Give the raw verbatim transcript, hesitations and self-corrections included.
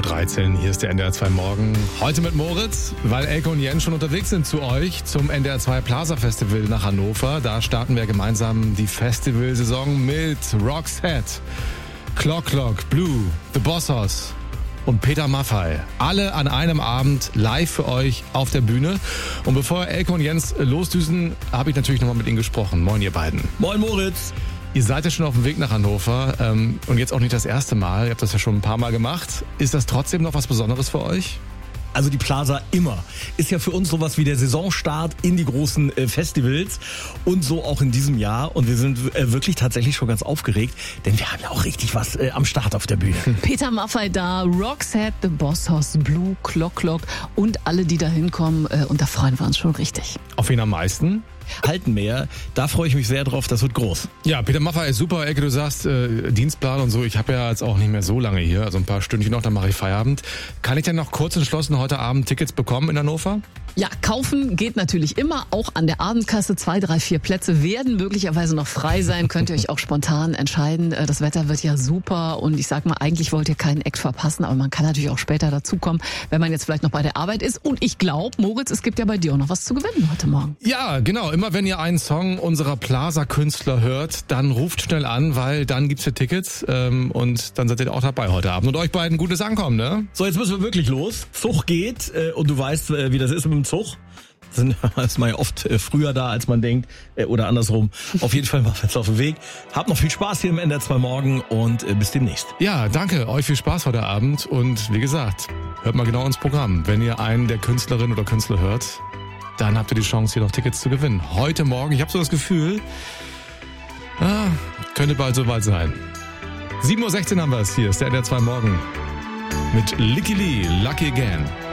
dreizehn Uhr, hier ist der N D R zwei Morgen. Heute mit Moritz, weil Elke und Jens schon unterwegs sind zu euch zum N D R zwei Plaza Festival nach Hannover. Da starten wir gemeinsam die Festivalsaison mit Roxette, Clock Clock, Blue, The Boss Hoss und Peter Maffay. Alle an einem Abend live für euch auf der Bühne. Und bevor Elke und Jens losdüsen, habe ich natürlich nochmal mit ihnen gesprochen. Moin, ihr beiden. Moin, Moritz. Ihr seid ja schon auf dem Weg nach Hannover ähm, und jetzt auch nicht das erste Mal. Ihr habt das ja schon ein paar Mal gemacht. Ist das trotzdem noch was Besonderes für euch? Also die Plaza immer. Ist ja für uns sowas wie der Saisonstart in die großen äh, Festivals und so auch in diesem Jahr. Und wir sind äh, wirklich tatsächlich schon ganz aufgeregt, denn wir haben ja auch richtig was äh, am Start auf der Bühne. Peter Maffay da, Roxette, The Boss Hoss, Blue, Clock Clock und alle, die da hinkommen. Äh, und da freuen wir uns schon richtig. Auf wen am meisten? Halten mehr, da freue ich mich sehr drauf, das wird groß. Ja, Peter Maffay ist super. Elke, du sagst äh, Dienstplan und so. Ich habe ja jetzt auch nicht mehr so lange hier, also ein paar Stündchen noch, dann mache ich Feierabend. Kann ich denn noch kurz entschlossen heute Abend Tickets bekommen in Hannover? Ja, kaufen geht natürlich immer, auch an der Abendkasse. Zwei, drei, vier Plätze werden möglicherweise noch frei sein. Könnt ihr euch auch spontan entscheiden. Das Wetter wird ja super und ich sag mal, eigentlich wollt ihr keinen Act verpassen, aber man kann natürlich auch später dazukommen, wenn man jetzt vielleicht noch bei der Arbeit ist. Und ich glaube, Moritz, es gibt ja bei dir auch noch was zu gewinnen heute Morgen. Ja, genau. Immer wenn ihr einen Song unserer Plaza-Künstler hört, dann ruft schnell an, weil dann gibt's hier Tickets ähm, und dann seid ihr auch dabei heute Abend. Und euch beiden gutes Ankommen, ne? So, jetzt müssen wir wirklich los. Zug geht äh, und du weißt, äh, wie das ist mit dem Zug. Das ist man ja oft äh, früher da, als man denkt, äh, oder andersrum. Auf jeden Fall machen wir jetzt auf den Weg. Habt noch viel Spaß hier im N D R zwei Morgen und äh, bis demnächst. Ja, danke. Euch viel Spaß heute Abend und wie gesagt, hört mal genau ins Programm. Wenn ihr einen der Künstlerinnen oder Künstler hört, dann habt ihr die Chance, hier noch Tickets zu gewinnen. Heute Morgen, ich habe so das Gefühl, ah, könnte bald soweit sein. sieben Uhr sechzehn haben wir es. Hier ist der N D R zwei Morgen mit Licky Lee, Lucky Again.